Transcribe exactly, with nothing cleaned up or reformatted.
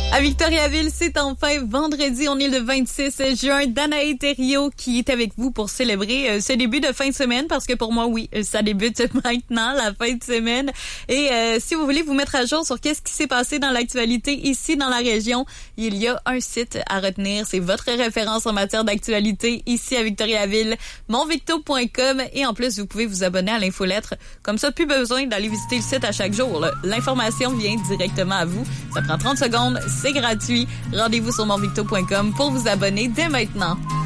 À Victoriaville, c'est enfin vendredi. On est le vingt-six juin. Danae Thériault qui est avec vous pour célébrer euh, ce début de fin de semaine parce que pour moi, oui, ça débute maintenant, la fin de semaine. Et euh, si vous voulez vous mettre à jour sur qu'est-ce qui s'est passé dans l'actualité ici dans la région, il y a un site à retenir. C'est votre référence en matière d'actualité ici à Victoriaville, mon victo point com. Et en plus, vous pouvez vous abonner à l'infolettre. Comme ça, plus besoin d'aller visiter le site à chaque jour. Là. L'information vient directement à vous. Ça prend trente secondes. C'est gratuit. Rendez-vous sur mon victo point com pour vous abonner dès maintenant.